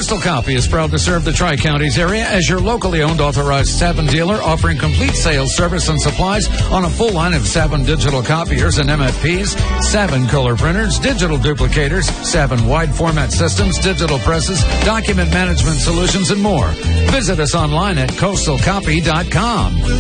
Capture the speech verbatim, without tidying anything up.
Coastal Copy is proud to serve the Tri-Counties area as your locally owned authorized Savin dealer, offering complete sales, service, and supplies on a full line of Savin digital copiers and M F Ps, Savin color printers, digital duplicators, Savin wide format systems, digital presses, document management solutions, and more. Visit us online at coastal copy dot com.